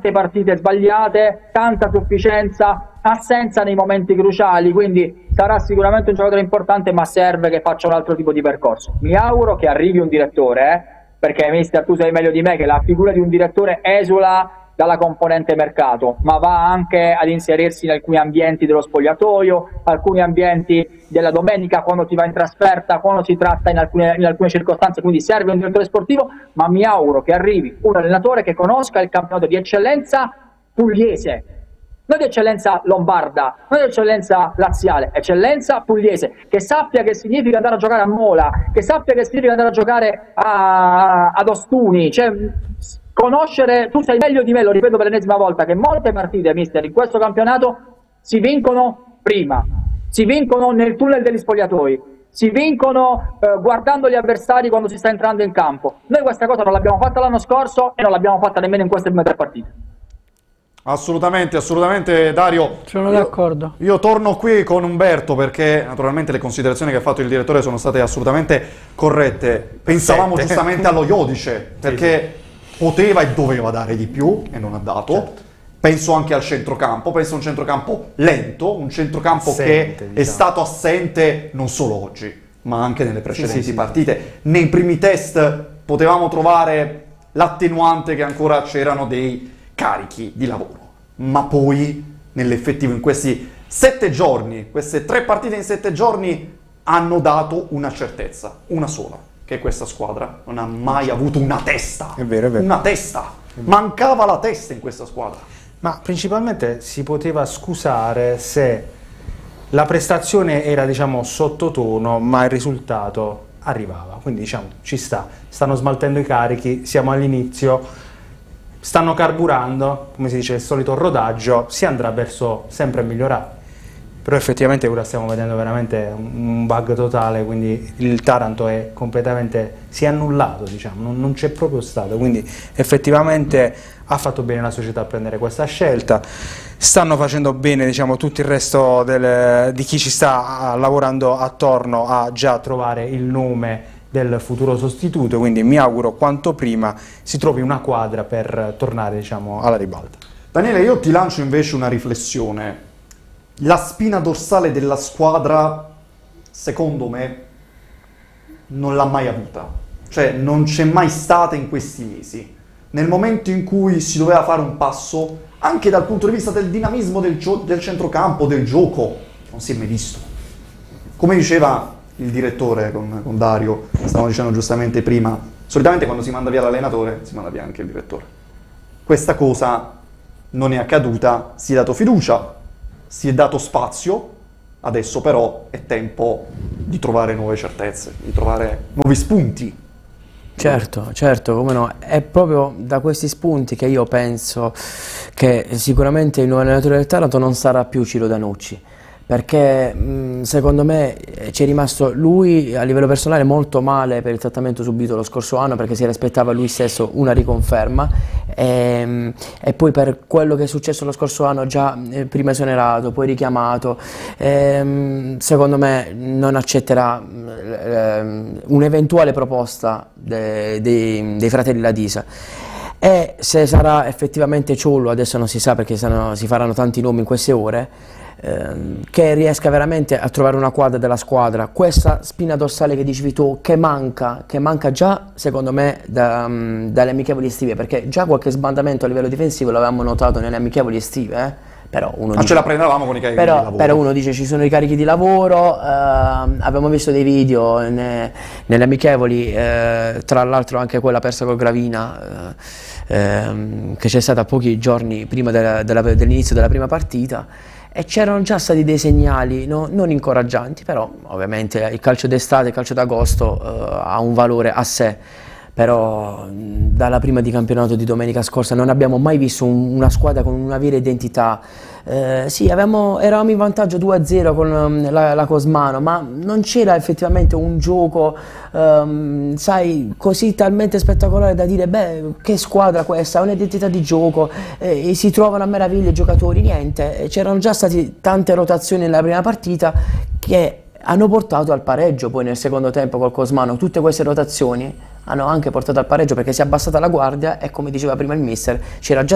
tante partite sbagliate, tanta sufficienza, assenza nei momenti cruciali, quindi sarà sicuramente un giocatore importante, ma serve che faccia un altro tipo di percorso. Mi auguro che arrivi un direttore, perché mister, tu sai meglio di me che la figura di un direttore esula dalla componente mercato, ma va anche ad inserirsi in alcuni ambienti dello spogliatoio, alcuni ambienti della domenica, quando si va in trasferta, quando si tratta in alcune circostanze, quindi serve un direttore sportivo, ma mi auguro che arrivi un allenatore che conosca il campionato di eccellenza pugliese, non di eccellenza lombarda, non di eccellenza laziale, eccellenza pugliese, che sappia che significa andare a giocare a Mola, che sappia che significa andare a giocare ad Ostuni, cioè conoscere, tu sai meglio di me, lo ripeto per l'ennesima volta, che molte partite, mister, in questo campionato si vincono prima, si vincono nel tunnel degli spogliatoi, si vincono guardando gli avversari quando si sta entrando in campo. Noi questa cosa non l'abbiamo fatta l'anno scorso e non l'abbiamo fatta nemmeno in queste prime 3 partite. Assolutamente, assolutamente Dario. Sono d'accordo. Io torno qui con Umberto perché naturalmente le considerazioni che ha fatto il direttore sono state assolutamente corrette. Pensavamo giustamente allo Iodice perché poteva e doveva dare di più e non ha dato. Certo. Penso anche al centrocampo, penso a un centrocampo lento, un centrocampo che è stato assente non solo oggi, ma anche nelle precedenti partite. Nei primi test potevamo trovare l'attenuante che ancora c'erano dei carichi di lavoro, ma poi nell'effettivo in questi 7 giorni, queste 3 partite in 7 giorni hanno dato una certezza, una sola, che questa squadra non ha mai avuto una testa. È vero, è vero. Una testa. Mancava la testa in questa squadra. Ma principalmente si poteva scusare se la prestazione era, diciamo, sottotono, ma il risultato arrivava. Quindi, diciamo, ci sta. Stanno smaltendo i carichi, siamo all'inizio, stanno carburando, come si dice, il solito rodaggio, si andrà verso sempre migliorare. Però effettivamente ora stiamo vedendo veramente un bug totale, quindi il Taranto è completamente, si è annullato, diciamo, non c'è proprio stato, quindi effettivamente ha fatto bene la società a prendere questa scelta. Stanno facendo bene, diciamo, tutto il resto di chi ci sta lavorando attorno a già trovare il nome del futuro sostituto, quindi mi auguro quanto prima si trovi una quadra per tornare, diciamo, alla ribalta. Daniele, io ti lancio invece una riflessione. La spina dorsale della squadra, secondo me, non l'ha mai avuta. Cioè, non c'è mai stata in questi mesi. Nel momento in cui si doveva fare un passo, anche dal punto di vista del dinamismo del centrocampo, del gioco, non si è mai visto. Come diceva il direttore con Dario, stavamo dicendo giustamente prima, solitamente quando si manda via l'allenatore, si manda via anche il direttore. Questa cosa non è accaduta, si è dato fiducia, si è dato spazio, adesso però è tempo di trovare nuove certezze, di trovare nuovi spunti. Certo, certo, come no, è proprio da questi spunti che io penso che sicuramente il nuovo allenatore del Taranto non sarà più Ciro Danucci, perché secondo me ci è rimasto lui a livello personale molto male per il trattamento subito lo scorso anno, perché si aspettava lui stesso una riconferma e poi per quello che è successo lo scorso anno, già prima esonerato, poi richiamato, secondo me non accetterà un'eventuale proposta dei fratelli Ladisa. E se sarà effettivamente Ciollo, adesso non si sa perché si faranno tanti nomi in queste ore, che riesca veramente a trovare una quadra della squadra, questa spina dorsale che dicevi tu, che manca già secondo me dalle amichevoli estive, perché già qualche sbandamento a livello difensivo l'avevamo notato nelle amichevoli estive, però uno dice, ce la prendevamo con i carichi di lavoro. Però uno dice ci sono i carichi di lavoro, abbiamo visto dei video nelle amichevoli, tra l'altro anche quella persa col Gravina, che c'è stata pochi giorni prima dell'inizio della prima partita, e c'erano già stati dei segnali non incoraggianti, però ovviamente il calcio d'estate, il calcio d'agosto ha un valore a sé, però dalla prima di campionato di domenica scorsa non abbiamo mai visto una squadra con una vera identità. Sì, eravamo in vantaggio 2-0 con la Cosmano, ma non c'era effettivamente un gioco, sai, così talmente spettacolare da dire, beh, che squadra questa, ha un'identità di gioco, si trovano a meraviglia i giocatori, niente, c'erano già state tante rotazioni nella prima partita che hanno portato al pareggio poi nel secondo tempo col Cosmano. Tutte queste rotazioni hanno anche portato al pareggio perché si è abbassata la guardia e, come diceva prima il mister, c'era già